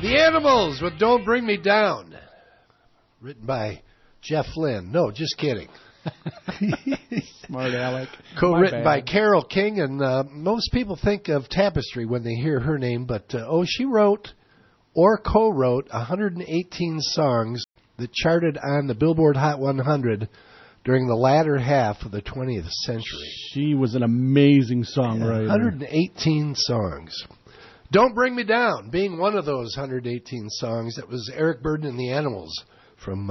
The Animals with Don't Bring Me Down. Written by Jeff Lynne. No, just kidding. Smart Alec. Co-written by Carole King, and most people think of Tapestry when they hear her name, but she wrote or co-wrote 118 songs that charted on the Billboard Hot 100 during the latter half of the 20th century. She was an amazing songwriter. 118 songs. Don't Bring Me Down being one of those 118 songs. That was Eric Burdon and the Animals from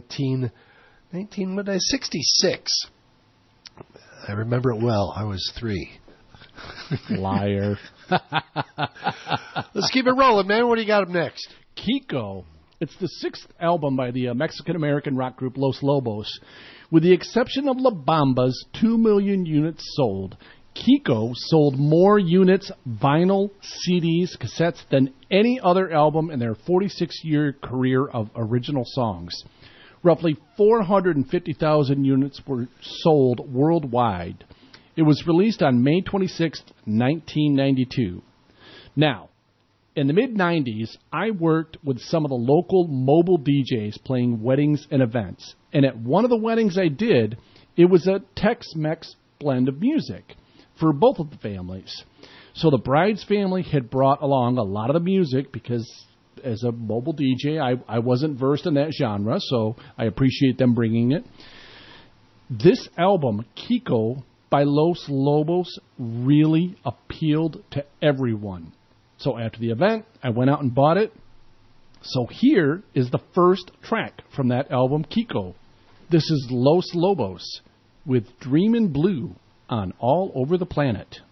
1966. I remember it well. I was 3. Liar. Let's keep it rolling, man. What do you got up next? Kiko. It's the 6th album by the Mexican-American rock group Los Lobos. With the exception of La Bamba's 2 million units sold, Kiko sold more units, vinyl, CDs, cassettes than any other album in their 46-year career of original songs. Roughly 450,000 units were sold worldwide. It was released on May 26, 1992. Now, in the mid-'90s, I worked with some of the local mobile DJs playing weddings and events. And at one of the weddings I did, it was a Tex-Mex blend of music for both of the families. So the bride's family had brought along a lot of the music because as a mobile DJ, I wasn't versed in that genre, so I appreciate them bringing it. This album, Kiko, by Los Lobos, really appealed to everyone. So after the event, I went out and bought it. So here is the first track from that album, Kiko. This is Los Lobos with Dreamin' Blue on All Over the Planet.